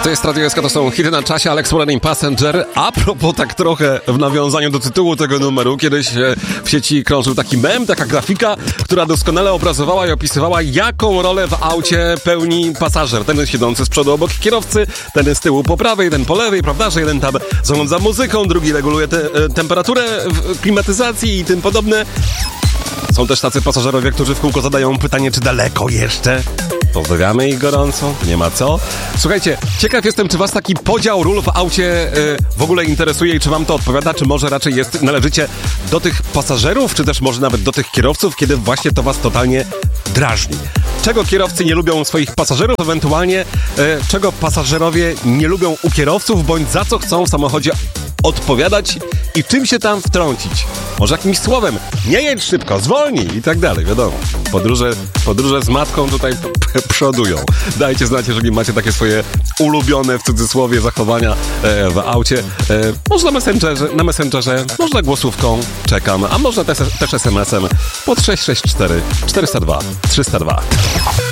To jest Radio SK, to są hity na czasie, Alex Warren Passenger. A propos, tak trochę w nawiązaniu do tytułu tego numeru, kiedyś w sieci krążył taki mem, taka grafika, która doskonale obrazowała i opisywała, jaką rolę w aucie pełni pasażer. Ten siedzący z przodu obok kierowcy, ten z tyłu po prawej, ten po lewej, prawda, że jeden tam zarządza muzyką, drugi reguluje temperaturę w klimatyzacji i tym podobne. Są też tacy pasażerowie, którzy w kółko zadają pytanie, czy daleko jeszcze? Pozdrawiamy ich gorąco, nie ma co. Słuchajcie, ciekaw jestem, czy was taki podział ról w aucie w ogóle interesuje i czy wam to odpowiada, czy może raczej należycie do tych pasażerów, czy też może nawet do tych kierowców, kiedy właśnie to was totalnie drażni. Czego kierowcy nie lubią swoich pasażerów, ewentualnie czego pasażerowie nie lubią u kierowców, bądź za co chcą w samochodzie odpowiadać i czym się tam wtrącić. Może jakimś słowem, nie jedź szybko, zwolnij i tak dalej, wiadomo. Podróże z matką tutaj przodują. Dajcie znać, jeżeli macie takie swoje ulubione, w cudzysłowie, zachowania w aucie. Może na Messengerze, można głosówką, czekam, a można też SMS-em pod 664 402 302.